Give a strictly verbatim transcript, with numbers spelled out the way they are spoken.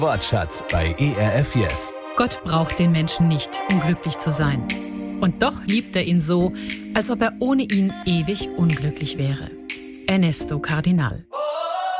Wortschatz bei E R F Yes. Gott braucht den Menschen nicht, um glücklich zu sein. Und doch liebt er ihn so, als ob er ohne ihn ewig unglücklich wäre. Ernesto Cardinal.